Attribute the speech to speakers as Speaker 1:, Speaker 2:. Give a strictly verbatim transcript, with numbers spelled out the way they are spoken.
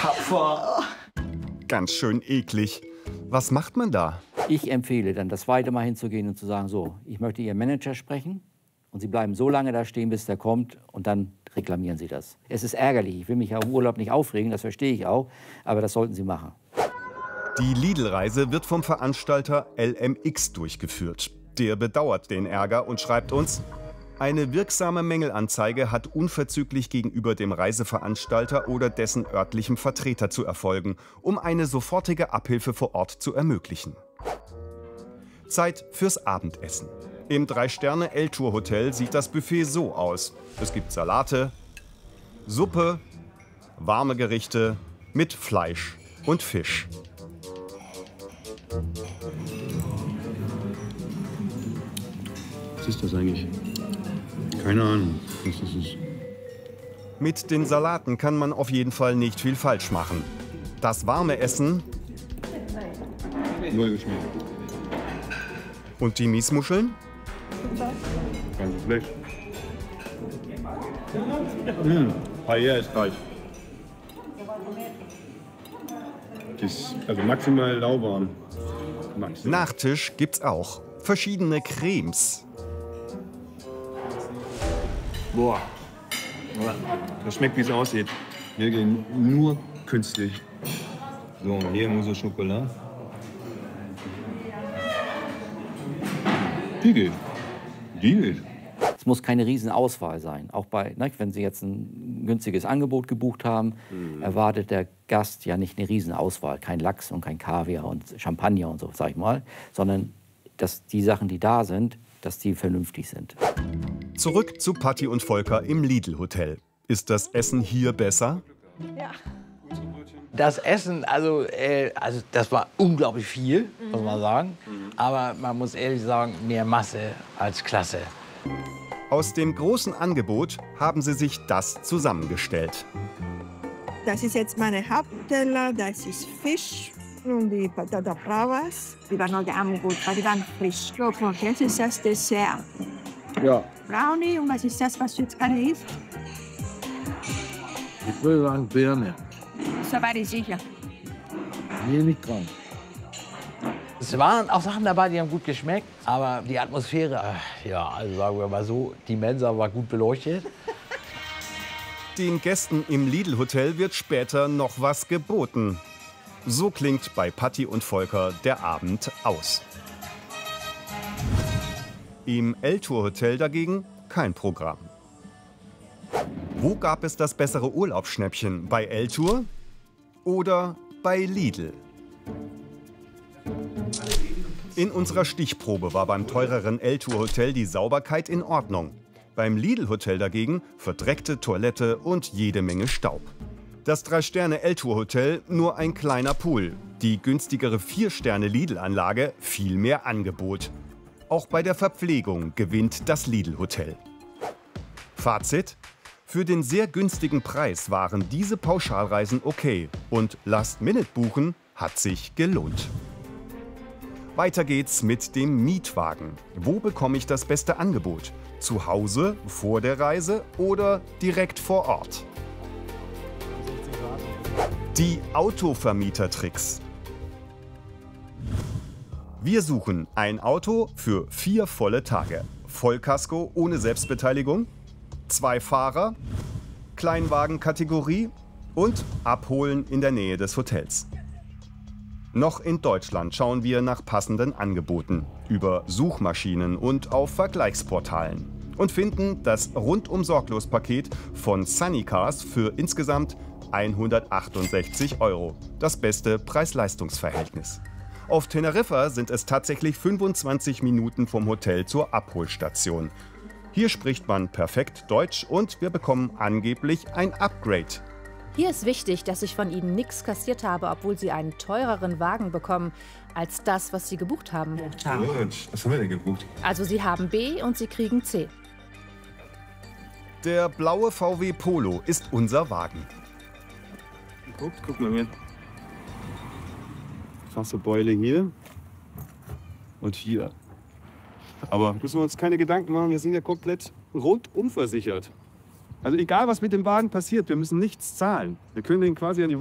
Speaker 1: tapfer.
Speaker 2: Ganz schön eklig. Was macht man da?
Speaker 3: Ich empfehle dann, das zweite Mal hinzugehen und zu sagen, so, ich möchte Ihren Manager sprechen. Und Sie bleiben so lange da stehen, bis der kommt, und dann reklamieren Sie das. Es ist ärgerlich, ich will mich ja im Urlaub nicht aufregen, das verstehe ich auch, aber das sollten Sie machen.
Speaker 2: Die Lidl-Reise wird vom Veranstalter L M X durchgeführt. Der bedauert den Ärger und schreibt uns: Eine wirksame Mängelanzeige hat unverzüglich gegenüber dem Reiseveranstalter oder dessen örtlichem Vertreter zu erfolgen, um eine sofortige Abhilfe vor Ort zu ermöglichen. Zeit fürs Abendessen. Im Drei-Sterne-L-Tour-Hotel sieht das Buffet so aus. Es gibt Salate, Suppe, warme Gerichte mit Fleisch und Fisch.
Speaker 4: Was ist das eigentlich? Keine Ahnung, was das ist.
Speaker 2: Mit den Salaten kann man auf jeden Fall nicht viel falsch machen. Das warme Essen
Speaker 4: Null geschmeckt.
Speaker 2: und die Miesmuscheln?
Speaker 4: Ganz schlecht. Mmh, Paella ist kalt. Das ist also maximal lauwarm. Maximal.
Speaker 2: Nachtisch gibt's auch. Verschiedene Cremes.
Speaker 4: Boah. Das schmeckt, wie es aussieht. Hier gehen nur künstlich. So, und hier Mousse Schokolade. Die geht. Die geht.
Speaker 3: Es muss keine Riesenauswahl sein. Auch bei, ne, wenn Sie jetzt ein günstiges Angebot gebucht haben, mhm. erwartet der Gast ja nicht eine Riesenauswahl. Kein Lachs und kein Kaviar und Champagner und so, sag ich mal. Sondern dass die Sachen, die da sind, dass die vernünftig sind.
Speaker 2: Zurück zu Patti und Volker im Lidl-Hotel. Ist das Essen hier besser?
Speaker 1: Ja.
Speaker 5: Das Essen, also, äh, also das war unglaublich viel, mhm. muss man sagen. Mhm. Aber man muss ehrlich sagen, mehr Masse als Klasse.
Speaker 2: Aus dem großen Angebot haben sie sich das zusammengestellt.
Speaker 6: Das ist jetzt meine Hauptteller, das ist Fisch und die Patata Bravas. Die waren heute Abend gut, weil die waren frisch. So, jetzt ist das Dessert.
Speaker 5: Ja.
Speaker 6: Brownie, und was ist das, was du jetzt gerade isst?
Speaker 5: Ich würde sagen Birne.
Speaker 6: So war ich sicher.
Speaker 5: Hier nicht dran. Es waren auch Sachen dabei, die haben gut geschmeckt, aber die Atmosphäre, ja, also sagen wir mal so, die Mensa war gut beleuchtet.
Speaker 2: Den Gästen im Lidl-Hotel wird später noch was geboten. So klingt bei Patti und Volker der Abend aus. Im L-Tour-Hotel dagegen kein Programm. Wo gab es das bessere Urlaubsschnäppchen? Bei L-Tour oder bei Lidl? In unserer Stichprobe war beim teureren L-Tour-Hotel die Sauberkeit in Ordnung. Beim Lidl-Hotel dagegen verdreckte Toilette und jede Menge Staub. Das Drei-Sterne-L-Tour-Hotel nur ein kleiner Pool. Die günstigere Vier-Sterne-Lidl-Anlage viel mehr Angebot. Auch bei der Verpflegung gewinnt das Lidl-Hotel. Fazit: Für den sehr günstigen Preis waren diese Pauschalreisen okay. Und Last-Minute-Buchen hat sich gelohnt. Weiter geht's mit dem Mietwagen. Wo bekomme ich das beste Angebot? Zu Hause, vor der Reise oder direkt vor Ort? Die Autovermieter-Tricks. Wir suchen ein Auto für vier volle Tage. Vollkasko ohne Selbstbeteiligung, zwei Fahrer, Kleinwagenkategorie und Abholen in der Nähe des Hotels. Noch in Deutschland schauen wir nach passenden Angeboten über Suchmaschinen und auf Vergleichsportalen und finden das Rundum-Sorglos-Paket von Sunnycars für insgesamt hundertachtundsechzig Euro. Das beste Preis-Leistungs-Verhältnis. Auf Teneriffa sind es tatsächlich fünfundzwanzig Minuten vom Hotel zur Abholstation. Hier spricht man perfekt Deutsch und wir bekommen angeblich ein Upgrade.
Speaker 7: Hier ist wichtig, dass ich von Ihnen nichts kassiert habe, obwohl Sie einen teureren Wagen bekommen als das, was Sie gebucht haben.
Speaker 4: Gut, was haben wir denn gebucht?
Speaker 7: Also Sie haben B und Sie kriegen C.
Speaker 2: Der blaue V W Polo ist unser Wagen.
Speaker 4: Guck, guck mal mit. Krasse Beule hier und hier. Aber müssen wir uns keine Gedanken machen, wir sind ja komplett rundum versichert. Also egal, was mit dem Wagen passiert, wir müssen nichts zahlen. Wir können den quasi an die